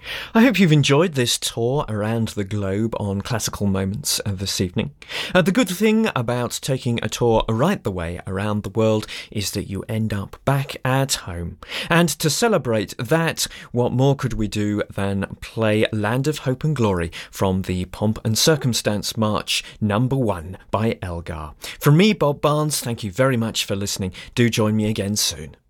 I hope you've enjoyed this tour around the globe on Classical Moments this evening. The good thing about taking a tour right the way around the world is that you end up back at home. And to celebrate that, what more could we do than play Land of Hope and Glory from the Pomp and Circumstance March #1 by Elgar. From me, Bob Barnes, thank you very much for listening. Do join me again soon.